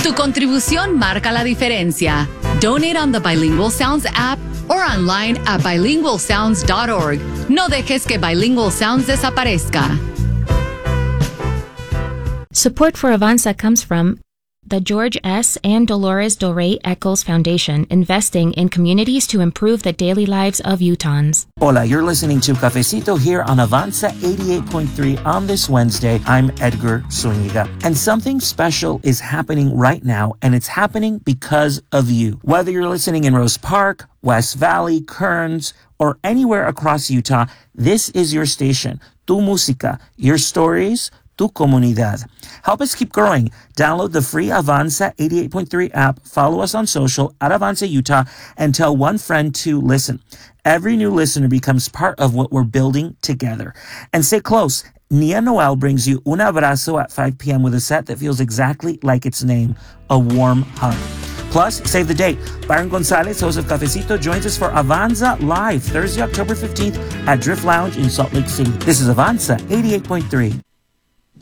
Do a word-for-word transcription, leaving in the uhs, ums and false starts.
Tu contribución marca la diferencia. Donate on the Bilingual Sounds app or online at bilingual sounds dot org. No dejes que Bilingual Sounds desaparezca. Support for Avanza comes from the George S. and Dolores Do Rey Eccles Foundation, investing in communities to improve the daily lives of Utahns. Hola, you're listening to Cafecito here on Avanza eighty-eight point three on this Wednesday. I'm Edgar Zuniga. And something special is happening right now, and it's happening because of you. Whether you're listening in Rose Park, West Valley, Kearns, or anywhere across Utah, this is your station. Tu Música, your stories, tu comunidad. Help us keep growing. Download the free Avanza eighty-eight point three app, follow us on social at Avanza Utah, and tell one friend to listen. Every new listener becomes part of what we're building together. And stay close. Nia Noel brings you Un Abrazo at five p.m. with a set that feels exactly like its name, a warm hug. Plus, save the date. Byron Gonzalez, host of Cafecito, joins us for Avanza Live, Thursday, October fifteenth at Drift Lounge in Salt Lake City. This is Avanza eighty-eight point three.